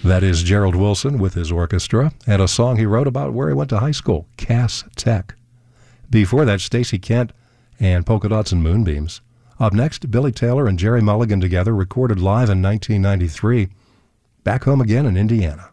That is Gerald Wilson with his orchestra, and a song he wrote about where he went to high school, Cass Tech. Before that, Stacey Kent and Polka Dots and Moonbeams. Up next, Billy Taylor and Jerry Mulligan together recorded live in 1993, Back Home Again in Indiana.